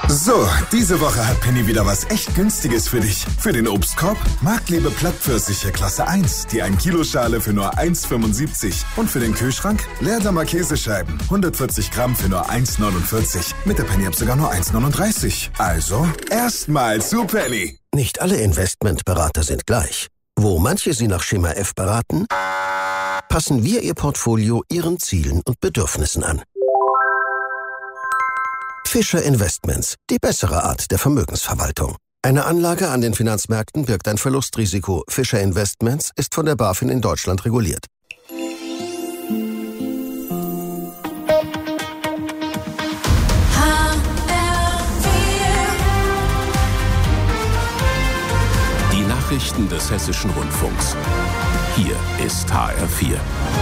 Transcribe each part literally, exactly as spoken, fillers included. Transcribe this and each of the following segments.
So, diese Woche hat Penny wieder was echt Günstiges für dich. Für den Obstkorb Marktlebe Plattpfirsiche Klasse eins, die ein Kilo Schale für nur eins Komma fünfundsiebzig. Und für den Kühlschrank Leerdammer Käsescheiben, hundertvierzig Gramm für nur eins Komma neunundvierzig. Mit der Penny-App sogar nur eins Komma neununddreißig. Also, erstmal zu Penny. Nicht alle Investmentberater sind gleich. Wo manche Sie nach Schema F beraten, passen wir Ihr Portfolio Ihren Zielen und Bedürfnissen an. Fischer Investments, die bessere Art der Vermögensverwaltung. Eine Anlage an den Finanzmärkten birgt ein Verlustrisiko. Fischer Investments ist von der BaFin in Deutschland reguliert. Die Nachrichten des Hessischen Rundfunks. Hier ist H R vier.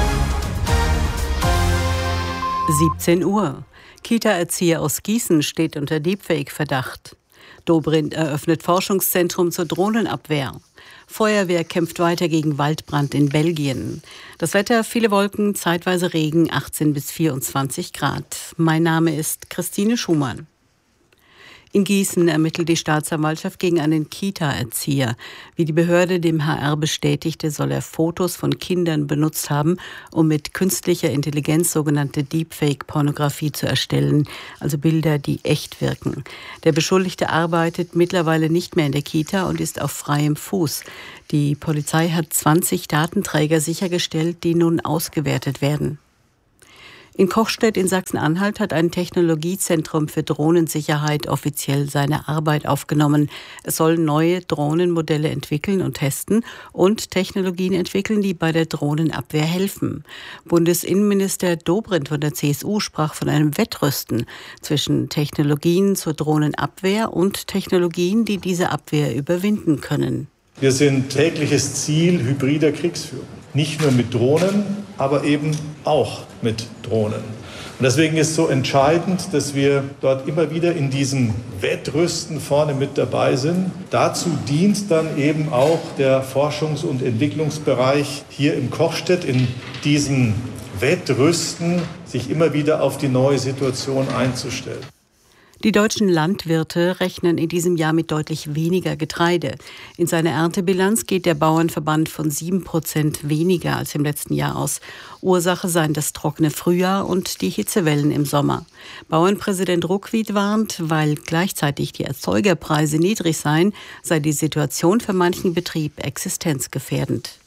siebzehn Uhr. Kita-Erzieher aus Gießen steht unter Deepfake-Verdacht. Dobrindt eröffnet Forschungszentrum zur Drohnenabwehr. Feuerwehr kämpft weiter gegen Waldbrand in Belgien. Das Wetter, viele Wolken, zeitweise Regen, achtzehn bis vierundzwanzig Grad. Mein Name ist Christine Schumann. In Gießen ermittelt die Staatsanwaltschaft gegen einen Kita-Erzieher. Wie die Behörde dem H R bestätigte, soll er Fotos von Kindern benutzt haben, um mit künstlicher Intelligenz sogenannte Deepfake-Pornografie zu erstellen, also Bilder, die echt wirken. Der Beschuldigte arbeitet mittlerweile nicht mehr in der Kita und ist auf freiem Fuß. Die Polizei hat zwanzig Datenträger sichergestellt, die nun ausgewertet werden. In Kochstedt in Sachsen-Anhalt hat ein Technologiezentrum für Drohnensicherheit offiziell seine Arbeit aufgenommen. Es soll neue Drohnenmodelle entwickeln und testen und Technologien entwickeln, die bei der Drohnenabwehr helfen. Bundesinnenminister Dobrindt von der C S U sprach von einem Wettrüsten zwischen Technologien zur Drohnenabwehr und Technologien, die diese Abwehr überwinden können. Wir sind tägliches Ziel hybrider Kriegsführung. Nicht nur mit Drohnen, aber eben auch mit Drohnen. Und deswegen ist es so entscheidend, dass wir dort immer wieder in diesem Wettrüsten vorne mit dabei sind. Dazu dient dann eben auch der Forschungs- und Entwicklungsbereich hier im Kochstedt in diesem Wettrüsten, sich immer wieder auf die neue Situation einzustellen. Die deutschen Landwirte rechnen in diesem Jahr mit deutlich weniger Getreide. In seiner Erntebilanz geht der Bauernverband von sieben Prozent weniger als im letzten Jahr aus. Ursache seien das trockene Frühjahr und die Hitzewellen im Sommer. Bauernpräsident Ruckwied warnt, weil gleichzeitig die Erzeugerpreise niedrig seien, sei die Situation für manchen Betrieb existenzgefährdend.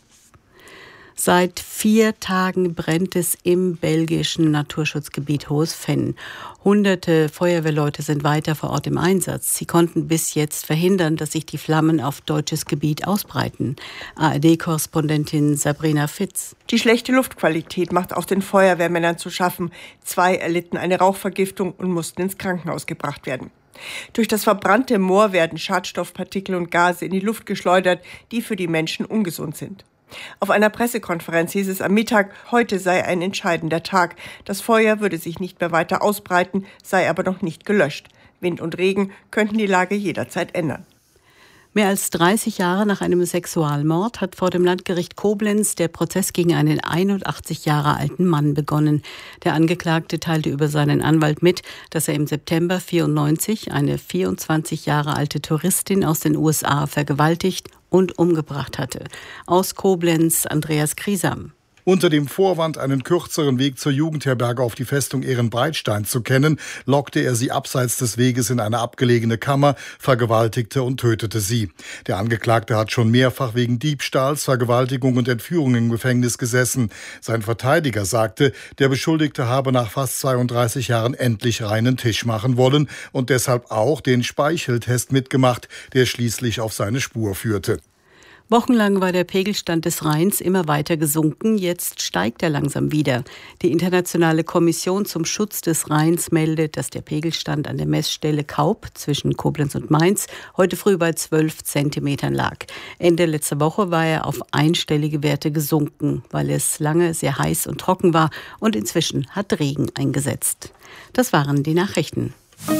Seit vier Tagen brennt es im belgischen Naturschutzgebiet Hohes Venn. Hunderte Feuerwehrleute sind weiter vor Ort im Einsatz. Sie konnten bis jetzt verhindern, dass sich die Flammen auf deutsches Gebiet ausbreiten. A R D-Korrespondentin Sabrina Fitz. Die schlechte Luftqualität macht auch den Feuerwehrmännern zu schaffen. Zwei erlitten eine Rauchvergiftung und mussten ins Krankenhaus gebracht werden. Durch das verbrannte Moor werden Schadstoffpartikel und Gase in die Luft geschleudert, die für die Menschen ungesund sind. Auf einer Pressekonferenz hieß es am Mittag, heute sei ein entscheidender Tag. Das Feuer würde sich nicht mehr weiter ausbreiten, sei aber noch nicht gelöscht. Wind und Regen könnten die Lage jederzeit ändern. Mehr als dreißig Jahre nach einem Sexualmord hat vor dem Landgericht Koblenz der Prozess gegen einen einundachtzig Jahre alten Mann begonnen. Der Angeklagte teilte über seinen Anwalt mit, dass er im September vierundneunzig eine vierundzwanzig Jahre alte Touristin aus den U S A vergewaltigt und umgebracht hatte. Aus Koblenz Andreas Kriesam. Unter dem Vorwand, einen kürzeren Weg zur Jugendherberge auf die Festung Ehrenbreitstein zu kennen, lockte er sie abseits des Weges in eine abgelegene Kammer, vergewaltigte und tötete sie. Der Angeklagte hat schon mehrfach wegen Diebstahls, Vergewaltigung und Entführung im Gefängnis gesessen. Sein Verteidiger sagte, der Beschuldigte habe nach fast zweiunddreißig Jahren endlich reinen Tisch machen wollen und deshalb auch den Speicheltest mitgemacht, der schließlich auf seine Spur führte. Wochenlang war der Pegelstand des Rheins immer weiter gesunken, jetzt steigt er langsam wieder. Die Internationale Kommission zum Schutz des Rheins meldet, dass der Pegelstand an der Messstelle Kaup zwischen Koblenz und Mainz heute früh bei zwölf Zentimetern lag. Ende letzter Woche war er auf einstellige Werte gesunken, weil es lange sehr heiß und trocken war und inzwischen hat Regen eingesetzt. Das waren die Nachrichten.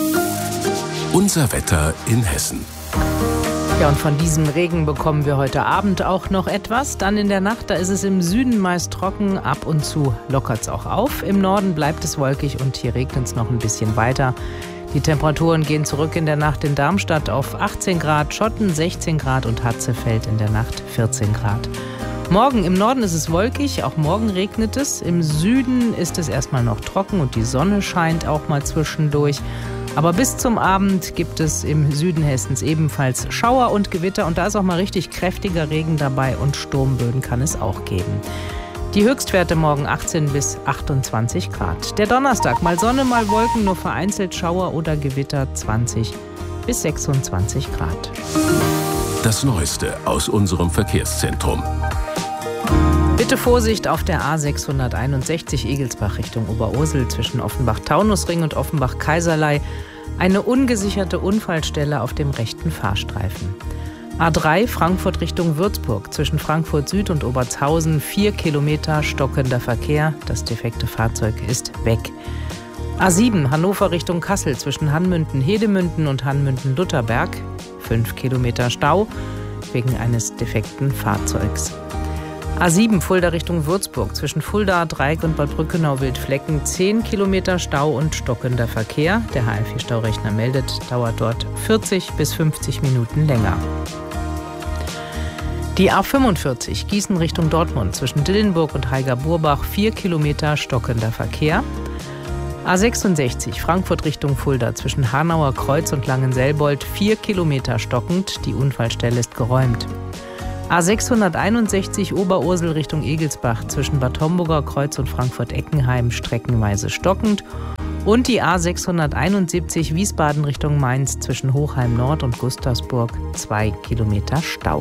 Unser Wetter in Hessen. Ja, und von diesem Regen bekommen wir heute Abend auch noch etwas. Dann in der Nacht, da ist es im Süden meist trocken, ab und zu lockert es auch auf. Im Norden bleibt es wolkig und hier regnet es noch ein bisschen weiter. Die Temperaturen gehen zurück in der Nacht in Darmstadt auf achtzehn Grad, Schotten sechzehn Grad und Hatzefeld in der Nacht vierzehn Grad. Morgen im Norden ist es wolkig, auch morgen regnet es. Im Süden ist es erstmal noch trocken und die Sonne scheint auch mal zwischendurch. Aber bis zum Abend gibt es im Süden Hessens ebenfalls Schauer und Gewitter und da ist auch mal richtig kräftiger Regen dabei und Sturmböen kann es auch geben. Die Höchstwerte morgen achtzehn bis achtundzwanzig Grad. Der Donnerstag mal Sonne, mal Wolken, nur vereinzelt Schauer oder Gewitter zwanzig bis sechsundzwanzig Grad. Das Neueste aus unserem Verkehrszentrum. Bitte Vorsicht auf der A sechshunderteinundsechzig Egelsbach Richtung Oberursel zwischen Offenbach-Taunusring und Offenbach-Kaiserlei. Eine ungesicherte Unfallstelle auf dem rechten Fahrstreifen. A drei Frankfurt Richtung Würzburg zwischen Frankfurt Süd und Obertshausen. Vier Kilometer stockender Verkehr. Das defekte Fahrzeug ist weg. A sieben Hannover Richtung Kassel zwischen Hanmünden-Hedemünden und Hanmünden-Lutherberg. Fünf Kilometer Stau wegen eines defekten Fahrzeugs. A sieben Fulda Richtung Würzburg zwischen Fulda, Dreieck und Bad Brückenau-Wildflecken. zehn Kilometer Stau und stockender Verkehr. Der H L vier-Staurechner meldet, dauert dort vierzig bis fünfzig Minuten länger. Die A fünfundvierzig Gießen Richtung Dortmund zwischen Dillenburg und Heiger-Burbach. vier Kilometer stockender Verkehr. A sechsundsechzig Frankfurt Richtung Fulda zwischen Hanauer Kreuz und Langenselbold. vier Kilometer stockend. Die Unfallstelle ist geräumt. A sechshunderteinundsechzig Oberursel Richtung Egelsbach zwischen Bad Homburger Kreuz und Frankfurt-Eckenheim streckenweise stockend. Und die A sechshunderteinundsiebzig Wiesbaden Richtung Mainz zwischen Hochheim Nord und Gustavsburg. zwei Kilometer Stau.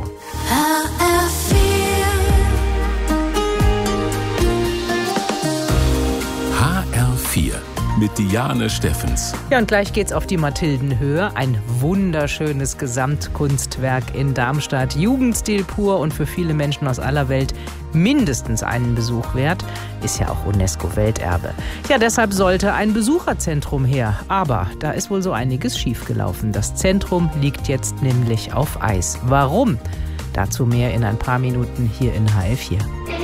H R vier mit Diane Steffens. Ja, und gleich geht's auf die Mathildenhöhe. Ein wunderschönes Gesamtkunstwerk in Darmstadt. Jugendstil pur und für viele Menschen aus aller Welt mindestens einen Besuch wert. Ist ja auch UNESCO-Welterbe. Ja, deshalb sollte ein Besucherzentrum her. Aber da ist wohl so einiges schiefgelaufen. Das Zentrum liegt jetzt nämlich auf Eis. Warum? Dazu mehr in ein paar Minuten hier in H L vier.